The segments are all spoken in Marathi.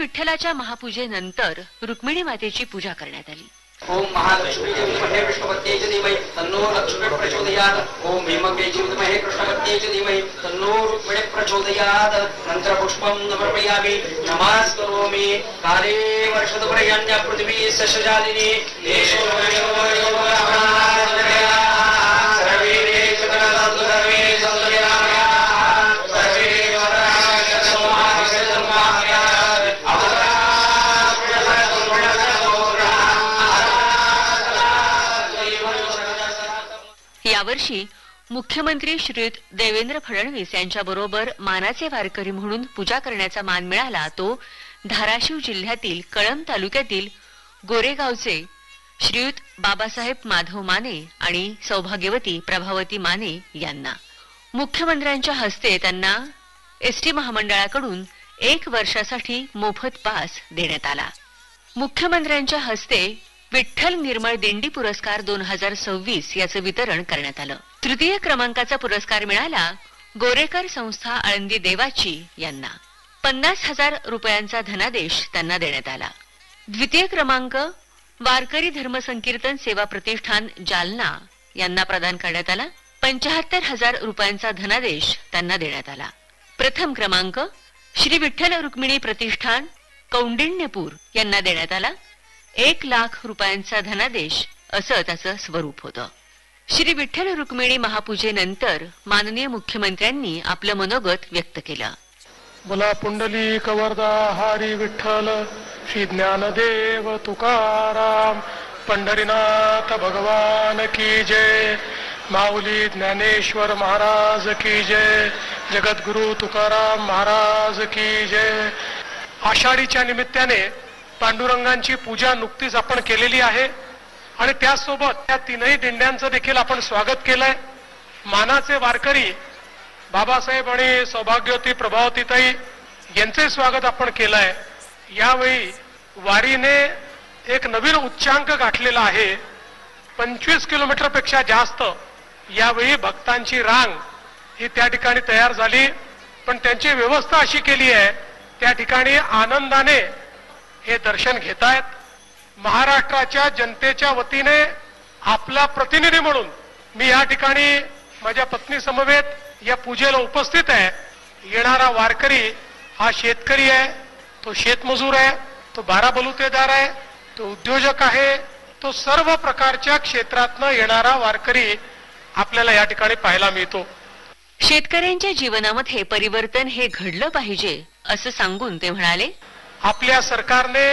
विठ्ठलाच्या महापूजेनंतर रुक्मिणी मातेची पूजा करण्यात आली। ओम महालक्ष्मी विद्महे विष्णुपत्न्यै च धीमहि तन्नो लक्ष्मी प्रचोदयात्। ओम भीमकै च विद्महे कृष्णपत्न्यै च धीमहि तन्नो रुक्मिणी प्रचोदयात्। मंत्रपुष्पं समर्पयामि, नमस्करोमि। काले वर्षदपर्यन्त्या पृथिवी सस्यजालिनी देशो यावर्षी मुख्यमंत्री श्री देवेंद्र फडणवीस यांच्याबरोबर मानाचे वारकरी म्हणून पूजा करण्याचा मान मिळाला तो धाराशिव जिल्ह्यातील कळंब तालुक्यातील गोरेगावचे श्रीयुत बाबासाहेब माधव माने आणि सौभाग्यवती प्रभावती माने यांना। मुख्यमंत्र्यांच्या हस्ते त्यांना एसटी महामंडळाकडून 1 वर्षासाठी मोफत पास देण्यात आला। मुख्यमंत्र्यांच्या हस्ते विठ्ठल निर्मळ दिंडी पुरस्कार 2026 याचे वितरण करण्यात आलं। तृतीय क्रमांकाचा पुरस्कार मिळाला गोरेकर संस्था आळंदी देवाची यांना। 50,000 रुपयांचा धनादेश त्यांना देण्यात आला। द्वितीय क्रमांक वारकरी धर्मसंकीर्तन सेवा प्रतिष्ठान जालना यांना प्रदान करण्यात आला। 75,000 रुपयांचा धनादेश त्यांना देण्यात आला। प्रथम क्रमांक श्री विठ्ठल रुक्मिणी प्रतिष्ठान कौंडिण्यपूर यांना देण्यात आला। 1 लाख रुपयांचा धनादेश असं त्याचं स्वरूप होतं। श्री विठ्ठल रुक्मिणी महापूजेनंतर माननीय मुख्यमंत्र्यांनी आपलं मनोगत व्यक्त केलं। बोला पुंडलिक वरदा हरी विठ्ठल श्री ज्ञानदेव तुकाराम पंढरीनाथ भगवान की जय। माऊली ज्ञानेश्वर महाराज की जय। जगद्गुरु तुकाराम महाराज की जय। आषाढीच्या निमित्ताने पांडुरंगांची पूजा नुकतीच आपण केलेली आहे आणि त्यासोबत त्या तीनही दिंड्यांचं देखील आपण स्वागत केलंय। मानाचे वारकरी बाबासाहेब आणि सौभाग्यवती प्रभावतीताई यांचे स्वागत आपण केलंय। यावेळी वारीने एक नवीन उच्चांक गाठलेला आहे। 25 किलोमीटर पेक्षा जास्त यावेळी भक्तांची रांग ही त्या ठिकाणी तयार झाली, पण त्यांची व्यवस्था अशी केली आहे त्या ठिकाणी आनंदाने हे दर्शन घेतायत। महाराष्ट्राच्या जनतेच्या वतीने आपला प्रतिनिधी म्हणून मी या ठिकाणी माझ्या पत्नी समवेत या पूजेला उपस्थित आहे। येणारा वारकरी हा शेतकरी आहे, तो शेतमजूर आहे, तो बाराबलुतेदार आहे, तो उद्योजक आहे, तो सर्व प्रकारच्या क्षेत्रातनं येणारा वारकरी आपल्याला या ठिकाणी पाहायला मिळतो। शेतकऱ्यांच्या जीवनामध्ये परिवर्तन हे घडलं पाहिजे असं सांगून ते म्हणाले, आपल्या सरकारने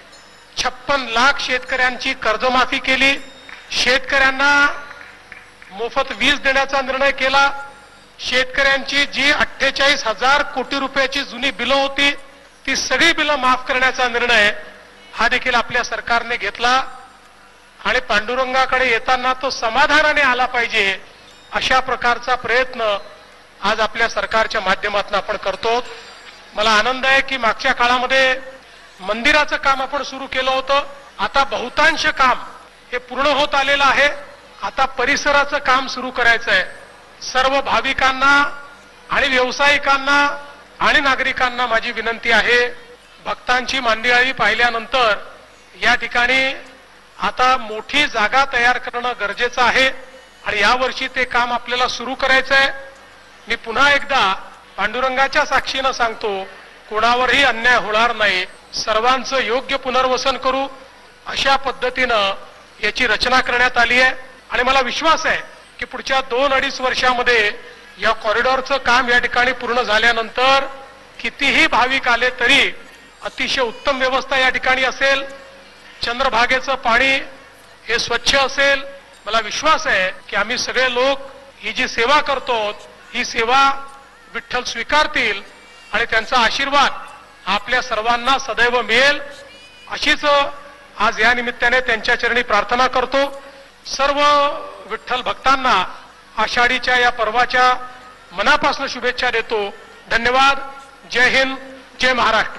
56 लाख शेतकऱ्यांची कर्जमाफी केली। शेतकऱ्यांना मोफत वीज देण्याचा निर्णय केला। शेतकऱ्यांची जी 48,000 कोटी रुपयाची जुनी बिलं होती ती सगळी बिलं माफ करण्याचा निर्णय हा देखील आपल्या सरकारने घेतला आणि पांडुरंगाकडे येताना तो समाधानाने आला पाहिजे अशा प्रकारचा प्रयत्न आज आपल्या सरकारच्या माध्यमातून आपण करतो। मला आनंद आहे की मागच्या काळामध्ये मंदिराचं काम आपण सुरू केलं होतं, आता बहुतांश काम हे पूर्ण होत आलेलं आहे। आता परिसराचं काम सुरू करायचं आहे। सर्व भाविकांना आणि व्यावसायिकांना आणि नागरिकांना माझी विनंती आहे, भक्तांची मांदियाळी पाहिल्यानंतर या ठिकाणी आता मोठी जागा तयार करणं गरजेचं आहे आणि यावर्षी ते काम आपल्याला सुरू करायचं आहे। मी पुन्हा एकदा पांडुरंगाच्या साक्षीनं सांगतो, कोणावरही अन्याय होणार नाही, सर्वांचं योग्य पुनर्वसन करू अशा पद्धतीनं याची रचना करण्यात आली आहे आणि मला विश्वास आहे की पुढच्या 2-2.5 वर्षामध्ये या कॉरिडॉरचं काम या ठिकाणी पूर्ण झाल्यानंतर कितीही भाविक आले तरी अतिशय उत्तम व्यवस्था या ठिकाणी असेल। चंद्रभागेचं पाणी हे स्वच्छ असेल। मला विश्वास आहे की आम्ही सगळे लोक ही जी सेवा करतो ही सेवा विठ्ठल स्वीकारतील आणि त्यांचा आशीर्वाद आपल्या सर्वांना सदैव मिळेल अशीच आज या निमित्ताने त्यांच्या चरणी प्रार्थना करतो। सर्व विठ्ठल भक्तांना आषाढीच्या या पर्वाच्या मनापासून शुभेच्छा देतो। धन्यवाद। जय हिंद, जय महाराष्ट्र।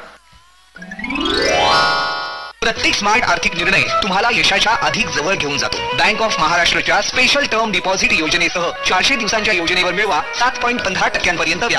प्रत्येक स्मार्ट आर्थिक निर्णय तुम्हाला यशाच्या अधिक जवळ घेऊन जातो। बँक ऑफ महाराष्ट्राच्या स्पेशल टर्म डिपॉझिट योजनेसह 400 दिवसांच्या योजनेवर मिळवा 7.15%